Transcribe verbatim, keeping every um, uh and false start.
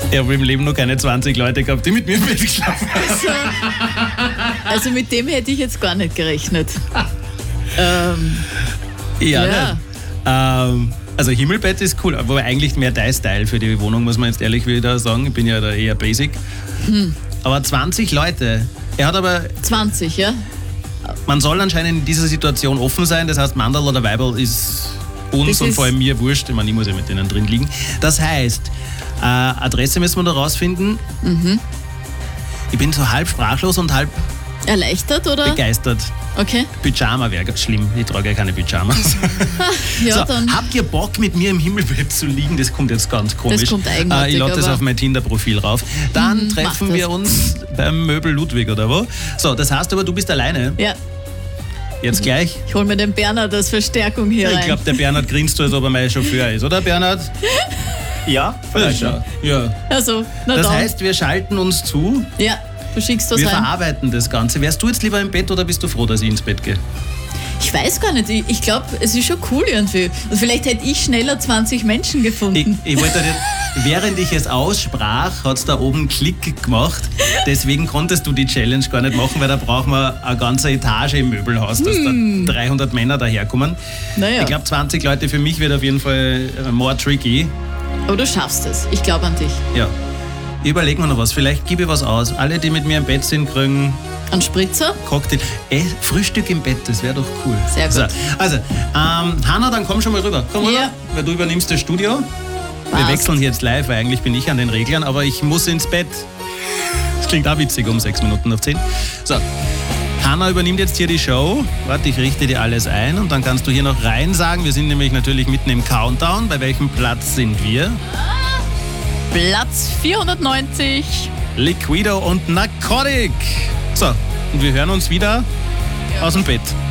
Ich habe im Leben noch keine zwanzig Leute gehabt, die mit mir im Bett geschlafen haben. Also, also mit dem hätte ich jetzt gar nicht gerechnet. ähm, Ja, Ja. nicht. Ähm, also Himmelbett ist cool, aber eigentlich mehr dein Style für die Wohnung, muss man jetzt ehrlich wieder sagen. Ich bin ja da eher basic. Aber zwanzig Leute. Er hat aber, zwanzig, ja? man soll anscheinend in dieser Situation offen sein, das heißt Mandel oder Weiberl ist uns Das und ist- vor allem mir wurscht. Ich meine, ich muss ja mit denen drin liegen. Das heißt, äh, Adresse müssen wir da rausfinden. Ich bin so halb sprachlos und halb Erleichtert, oder? begeistert. Okay. Pyjama wäre ganz schlimm. Ich trage ja keine Pyjamas. Ja, so, dann. habt ihr Bock, mit mir im Himmelbett zu liegen? Das kommt jetzt ganz komisch. kommt eigenartig, Äh, ich lade das aber- auf mein Tinder-Profil rauf. Dann Mhm, treffen mach das. wir uns beim Möbel Ludwig, oder wo? So, das heißt aber, du bist alleine. Ja, Jetzt gleich. ich hol mir den Bernhard als Verstärkung hier Ich rein. glaube, der Bernhard grinst so, als ob er mein Chauffeur ist, oder Bernhard? Ja, vielleicht schon. Ja. Also, na Das dann. heißt, wir schalten uns zu, ja, du schickst das wir rein. verarbeiten das Ganze. Wärst du jetzt lieber im Bett oder bist du froh, dass ich ins Bett gehe? Ich weiß gar nicht, ich, ich glaube, es ist schon cool irgendwie. Und vielleicht hätte ich schneller zwanzig Menschen Ich, gefunden. ich wollte nicht, während ich es aussprach, hat es da oben Klick gemacht. Deswegen konntest du die Challenge gar nicht machen, weil da brauchen wir eine ganze Etage im Möbelhaus, dass Hm. da dreihundert Männer daherkommen. Naja, Ich glaube, zwanzig Leute für mich wird auf jeden Fall äh, more tricky. aber du schaffst es. Ich glaube an dich. Ja. Ich überlege mir noch was. Vielleicht gebe ich was aus. Alle, die mit mir im Bett sind, kriegen An Spritzer? Cocktail. Ey, Frühstück im Bett, das wäre doch cool. Sehr gut. So, also, ähm, Hanna, dann komm schon mal rüber. Komm rüber, Ja. weil du übernimmst das Studio. Wir Passt. wechseln jetzt live, weil eigentlich bin ich an den Reglern, aber ich muss ins Bett. Das klingt auch witzig um sechs Minuten auf zehn. So, Hanna übernimmt jetzt hier die Show. Warte, ich richte dir alles ein und dann kannst du hier noch rein sagen. Wir sind nämlich natürlich mitten im Countdown. Bei welchem Platz sind wir? Platz vierhundertneunzig. Liquido und Narcotic. So, und wir hören uns wieder aus dem Bett.